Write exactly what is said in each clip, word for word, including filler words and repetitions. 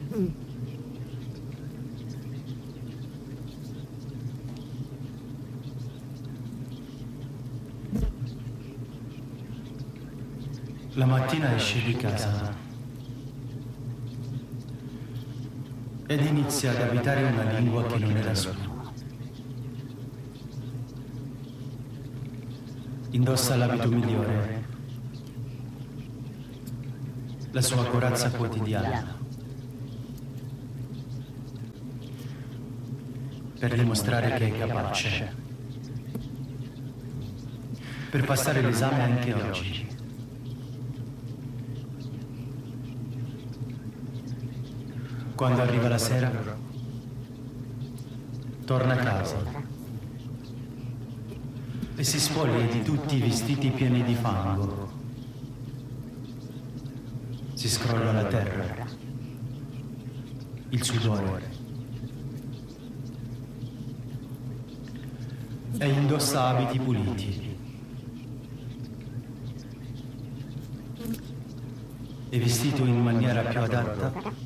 La mattina esce di casa ed inizia ad abitare una lingua che non è la sua. Indossa l'abito migliore, la sua corazza quotidiana, per dimostrare che è capace, per passare l'esame anche oggi. Quando arriva la sera, torna a casa e si spoglia di tutti i vestiti pieni di fango. Si scrolla la terra, il sudore, e indossa abiti puliti. E vestito in maniera più adatta,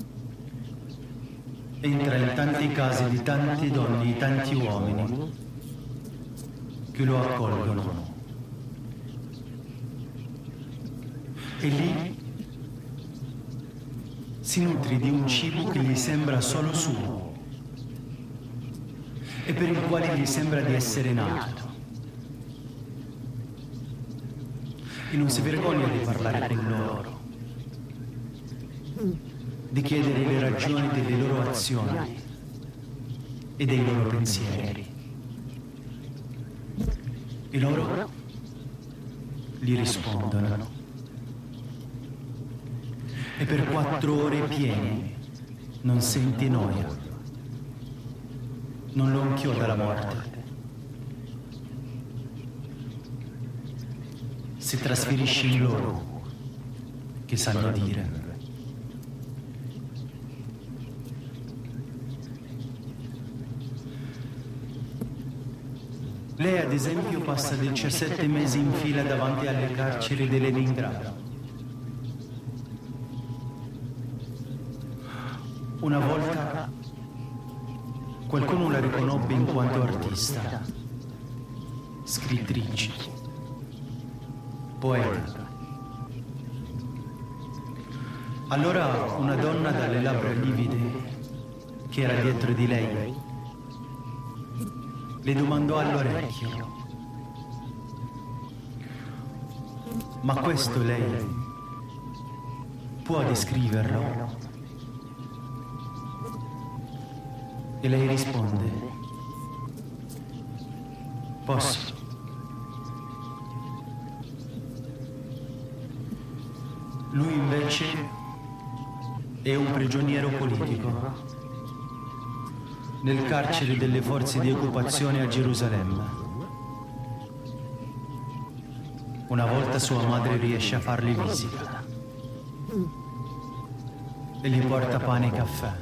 entra in tante case di tante donne e tanti uomini che lo accolgono. E lì si nutre di un cibo che gli sembra solo suo e per il quale gli sembra di essere nato. E non si vergogna di parlare con loro, di chiedere le ragioni delle loro azioni e dei loro pensieri. E loro gli rispondono. E per quattro ore piene non sente noia, non lo inchioda la morte. Si trasferisce in loro, che sanno dire. Lei, ad esempio, passa diciassette mesi in fila davanti alle carceri di Leningrado. Una volta qualcuno la riconobbe in quanto artista, scrittrice, poeta. Allora una donna dalle labbra livide, che era dietro di lei, le domandò all'orecchio: ma questo lei può descriverlo? E lei risponde: posso. Lui invece è un prigioniero politico nel carcere delle forze di occupazione a Gerusalemme. Una volta sua madre riesce a fargli visita e gli porta pane e caffè.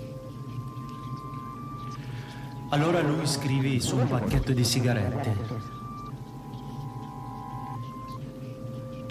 Allora lui scrive su un pacchetto di sigarette: